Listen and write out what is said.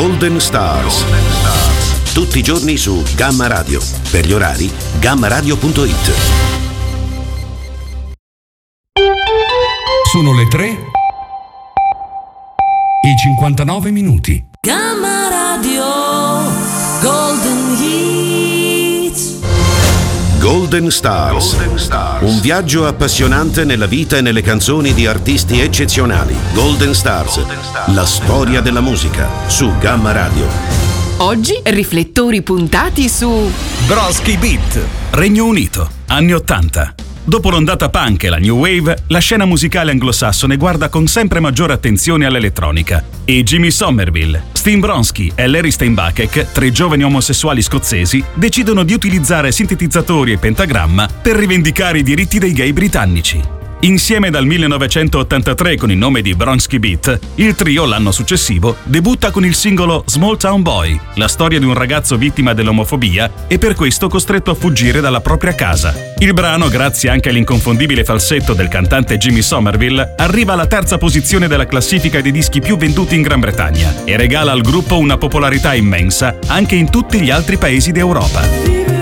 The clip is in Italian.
Golden Stars. Tutti i giorni su Gamma Radio. Per gli orari, gammaradio.it. Sono le 3 e 59 minuti. Gamma Radio Golden Hits. Golden Stars. Un viaggio appassionante nella vita e nelle canzoni di artisti eccezionali. Golden Stars. La storia della musica su Gamma Radio. Oggi riflettori puntati su Bronski Beat, Regno Unito, anni 80. Dopo l'ondata punk e la new wave, la scena musicale anglosassone guarda con sempre maggiore attenzione all'elettronica e Jimmy Somerville, Steen Bronski e Larry Steinbuckek, tre giovani omosessuali scozzesi, decidono di utilizzare sintetizzatori e pentagramma per rivendicare i diritti dei gay britannici. Insieme dal 1983 con il nome di Bronski Beat, il trio l'anno successivo debutta con il singolo Small Town Boy, la storia di un ragazzo vittima dell'omofobia e per questo costretto a fuggire dalla propria casa. Il brano, grazie anche all'inconfondibile falsetto del cantante Jimmy Somerville, arriva alla terza posizione della classifica dei dischi più venduti in Gran Bretagna e regala al gruppo una popolarità immensa anche in tutti gli altri paesi d'Europa.